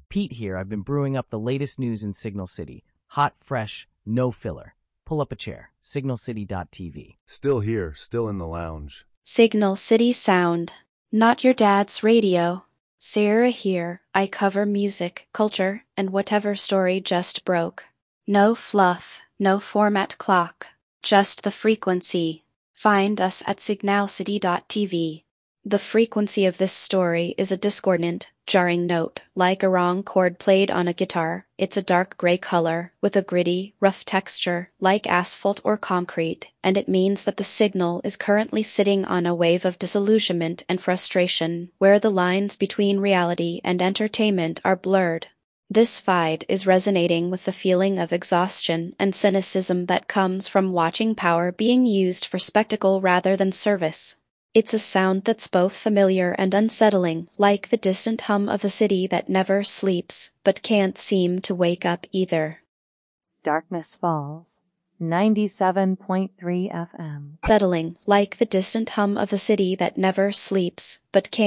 Pete here. I've been brewing up the latest news in Signal City. Hot, fresh, no filler. Pull up a chair. Signalcity.tv. Still here, still in the lounge. Signal City Sound. Not your dad's radio. Sarah here. I cover music, culture, and whatever story just broke. No fluff, no format clock. Just the frequency. Find us at signalcity.tv. The frequency of this story is a discordant, jarring note, like a wrong chord played on a guitar. It's a dark gray color, with a gritty, rough texture, like asphalt or concrete, and it means that the signal is currently sitting on a wave of disillusionment and frustration, where the lines between reality and entertainment are blurred. This feed is resonating with the feeling of exhaustion and cynicism that comes from watching power being used for spectacle rather than service. It's a sound that's both familiar and unsettling, like the distant hum of a city that never sleeps, but can't seem to wake up either. Darkness Falls, 97.3 FM. Settling, like the distant hum of a city that never sleeps, but can't